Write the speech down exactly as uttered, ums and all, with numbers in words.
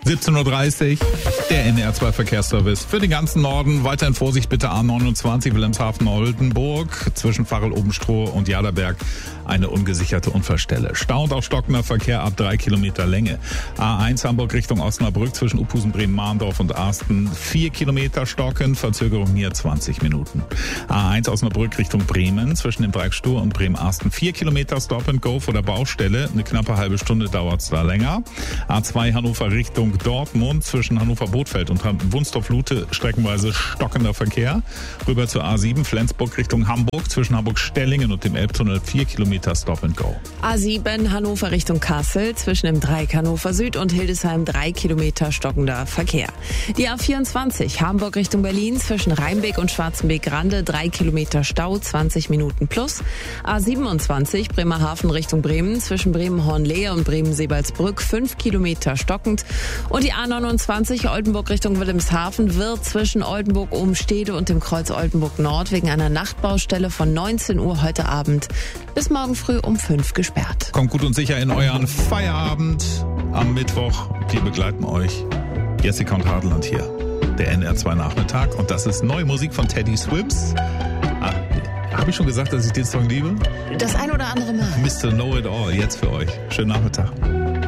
siebzehn Uhr dreißig, der N R zwei Verkehrsservice. Für den ganzen Norden weiterhin Vorsicht bitte A neunundzwanzig Wilhelmshaven-Oldenburg zwischen Varel-Obenstroh und Jaderberg eine ungesicherte Unfallstelle. Stauend auch stockender Verkehr ab drei Kilometer Länge. A eins Hamburg Richtung Osnabrück zwischen Uphusen, Bremen, Mahndorf und Arsten vier Kilometer stocken, Verzögerung hier zwanzig Minuten. A eins Osnabrück Richtung Bremen zwischen dem Dreieck Stur und Bremen-Arsten vier Kilometer Stop and Go vor der Baustelle. Eine knappe halbe Stunde dauert es da länger. A zwei Hannover Richtung Dortmund zwischen Hannover-Bothfeld und Wunstorf-Lute streckenweise stockender Verkehr. Rüber zur A sieben Flensburg Richtung Hamburg zwischen Hamburg-Stellingen und dem Elbtunnel vier Kilometer Stop and Go. A sieben Hannover Richtung Kassel zwischen dem Dreieck Hannover Süd und Hildesheim drei Kilometer stockender Verkehr. Die A vierundzwanzig Hamburg Richtung Berlin zwischen Rheinbeck und Schwarzenbeck-Rande drei Kilometer Stau, zwanzig Minuten plus. A siebenundzwanzig Bremerhaven Richtung Bremen zwischen Bremen-Hornlehe und Bremen-Sebalsbrück fünf Kilometer stockend. Und die A neunundzwanzig Oldenburg Richtung Wilhelmshaven wird zwischen Oldenburg-Obenstede und dem Kreuz Oldenburg Nord wegen einer Nachtbaustelle von neunzehn Uhr heute Abend bis morgen früh um fünf gesperrt. Kommt gut und sicher in euren Feierabend am Mittwoch. Wir begleiten euch. Jessica und Hadeland hier. Der N R zwei Nachmittag. Und das ist neue Musik von Teddy Swims. Ah, habe ich schon gesagt, dass ich den Song liebe? Das ein oder andere Mal. Mister Know It All, jetzt für euch. Schönen Nachmittag.